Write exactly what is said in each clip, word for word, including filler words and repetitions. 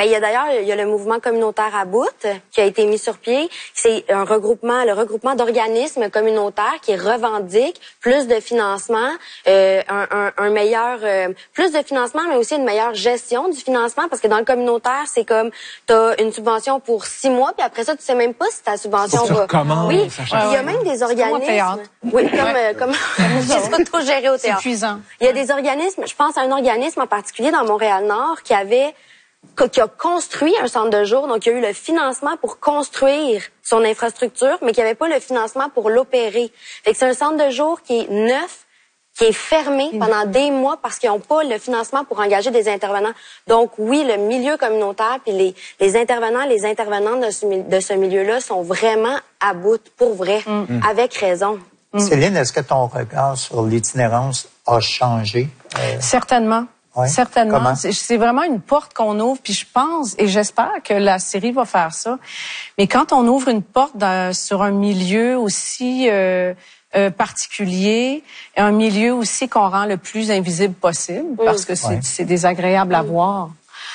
Ben, il y a d'ailleurs, il y a le mouvement communautaire à bout qui a été mis sur pied. C'est un regroupement, le regroupement d'organismes communautaires qui revendique plus de financement, euh, un, un, un meilleur, euh, plus de financement, mais aussi une meilleure gestion du financement, parce que dans le communautaire, c'est comme, t'as une subvention pour six mois, puis après ça, tu sais même pas si ta subvention va. Oui, il y a même des organismes. Oui, comme, euh, comme, j'ai tout géré au théâtre. C'est épuisant. Il y a des organismes, je pense à un organisme en particulier dans Montréal-Nord qui avait qui a construit un centre de jour, donc il y a eu le financement pour construire son infrastructure, mais qui n'avait pas le financement pour l'opérer. Fait que c'est un centre de jour qui est neuf, qui est fermé pendant des mois parce qu'ils n'ont pas le financement pour engager des intervenants. Donc oui, le milieu communautaire puis les, les intervenants, les intervenantes de ce, de ce milieu-là sont vraiment à bout, pour vrai, mm. avec raison. Mm. Céline, est-ce que ton regard sur l'itinérance a changé? Euh... Certainement. Ouais. Certainement. C'est vraiment une porte qu'on ouvre, puis je pense et j'espère que la série va faire ça. Mais quand on ouvre une porte dans, sur un milieu aussi euh, euh, particulier, un milieu aussi qu'on rend le plus invisible possible, parce que c'est ouais. désagréable à voir,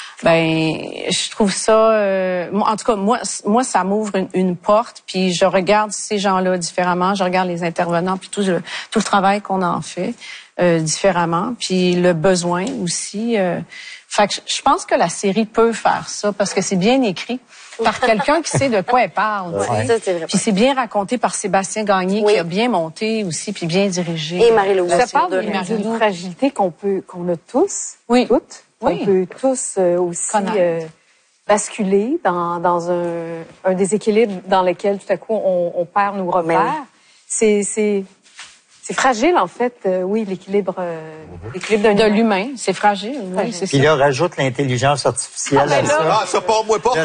ben je trouve ça. Euh, en tout cas, moi, moi, ça m'ouvre une, une porte, puis je regarde ces gens-là différemment, je regarde les intervenants, puis tout le, tout le travail qu'on en fait. Euh, différemment, puis le besoin aussi. Euh, fait que je pense que la série peut faire ça parce que c'est bien écrit par quelqu'un qui sait de quoi elle parle. Ouais. Ça, c'est vrai. Puis c'est bien raconté par Sébastien Gagné oui. qui a bien monté aussi puis bien dirigé. Et Marie-Louise. Ça parle d'une fragilité qu'on peut qu'on a tous, oui. toutes. Oui. On peut tous euh, aussi euh, basculer dans dans un, un déséquilibre dans lequel tout à coup on, on perd nos repères. C'est c'est C'est fragile, en fait, euh, oui, l'équilibre euh, l'équilibre de l'humain. C'est fragile, oui, c'est ça. Puis là, rajoute l'intelligence artificielle ah, à là, ça. Ah, ça part moi pas.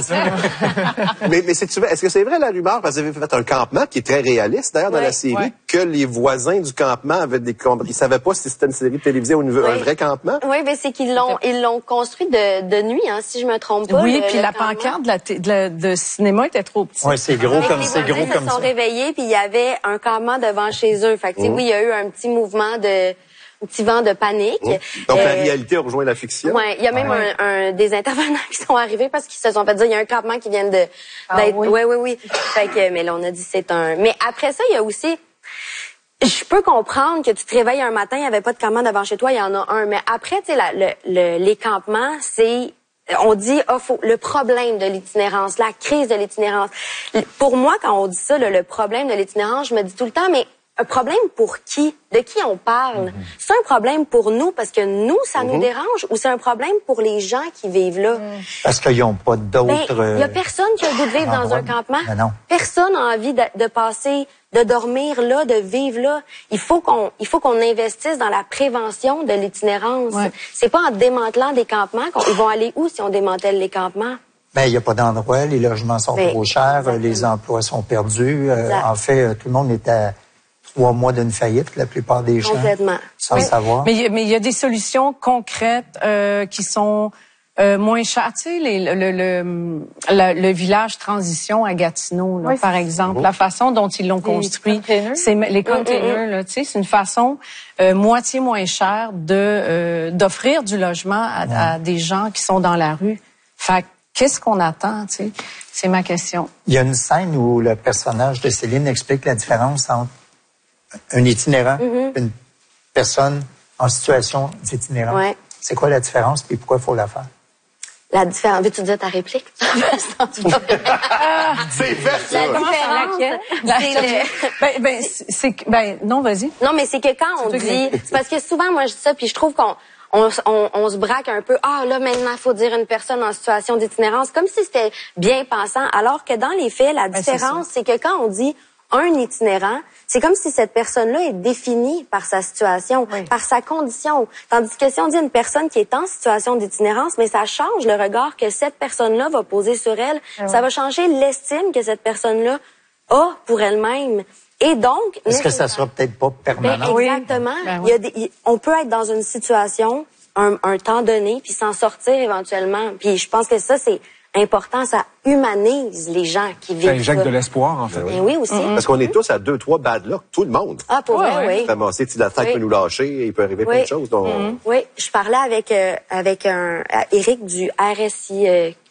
mais mais c'est est-ce que c'est vrai la rumeur, parce que vous avez fait un campement qui est très réaliste, d'ailleurs, dans ouais, la série, ouais. que les voisins du campement avaient des... Ils savaient pas si c'était une série télévisée ou une, oui. un vrai campement? Oui, mais c'est qu'ils l'ont ils l'ont construit de, de nuit, hein, si je me trompe pas. Oui, le, puis le la campement. pancarte de, la de, la, de cinéma était trop petite. Oui, c'est gros Avec comme les c'est gros voisins comme se ça. sont réveillés, puis il y avait un campement devant chez eux. Fait que, mmh. oui, il y a eu un petit mouvement de un petit vent de panique. Mmh. Donc euh, la réalité a rejoint la fiction. Ouais, il y a même ouais. un, un des intervenants qui sont arrivés parce qu'ils se sont fait dire il y a un campement qui vient de ah, d'être oui. oui oui oui. Fait que mais là on a dit c'est un mais après ça il y a aussi je peux comprendre que tu te réveilles un matin, il y avait pas de campement devant chez toi, il y en a un, mais après tu sais le, le les campements, c'est on dit oh, faut, le problème de l'itinérance, la crise de l'itinérance. Pour moi quand on dit ça le, le problème de l'itinérance, je me dis tout le temps mais un problème pour qui? De qui on parle? Mm-hmm. C'est un problème pour nous parce que nous, ça mm-hmm. nous dérange ou c'est un problème pour les gens qui vivent là? Mm. Parce qu'ils n'ont pas d'autres... Il ben, y a personne qui a le goût de vivre dans droit. un campement. Ben non. Personne n'a envie de, de passer, de dormir là, de vivre là. Il faut qu'on, il faut qu'on investisse dans la prévention de l'itinérance. Ouais. C'est pas en démantelant des campements qu'ils vont aller où si on démantèle les campements? Ben, il n'y a pas d'endroit, les logements sont ben, trop chers, exactement. Les emplois sont perdus. Euh, en fait, tout le monde est à trois mois d'une faillite, la plupart des gens. Complètement. Sans oui. le savoir. Mais il y a des solutions concrètes euh, qui sont euh, moins chères. Tu sais, les, le, le, le, le, le village transition à Gatineau, là, oui, par exemple, beau. La façon dont ils l'ont construit, c'est les containers, là, tu sais, c'est une façon euh, moitié moins chère de euh, d'offrir du logement à, ouais. à des gens qui sont dans la rue. Fait qu'est-ce qu'on attend, tu sais? C'est ma question. Il y a une scène où le personnage de Céline explique la différence entre un itinérant, mm-hmm. une personne en situation d'itinérance. Ouais. C'est quoi la différence et pourquoi il faut la faire? La différence. Veux-tu dire ta réplique? C'est fait, ça! La différence, la... c'est le... ben, ben, c'est... ben, non, vas-y. Non, mais c'est que quand on dit... C'est parce que souvent, moi, je dis ça, puis je trouve qu'on on, on, on se braque un peu. Ah, là, maintenant, il faut dire une personne en situation d'itinérance, comme si c'était bien pensant, alors que dans les faits, la différence, ben, c'est que quand on dit un itinérant, c'est comme si cette personne-là est définie par sa situation, oui. par sa condition. Tandis que si on dit une personne qui est en situation d'itinérance, mais ça change le regard que cette personne-là va poser sur elle. Oui. Ça va changer l'estime que cette personne-là a pour elle-même. Et donc... Est-ce que ça sera peut-être pas permanent? Ben, exactement. Ben, oui. Il y a des, il, on peut être dans une situation un, un temps donné, puis s'en sortir éventuellement. Puis je pense que ça, c'est important, ça humanise les gens qui vivent. C'est un Jacques de l'espoir, en fait. Et oui, aussi. Mm-hmm. Parce qu'on est tous à deux, trois bad luck, tout le monde. Ah, pour vrai, oui. Ramasser, si la tête oui. peut nous lâcher, il peut arriver oui. plein de choses. Donc... Mm-hmm. Oui, je parlais avec, euh, avec un, Éric du R S I, euh,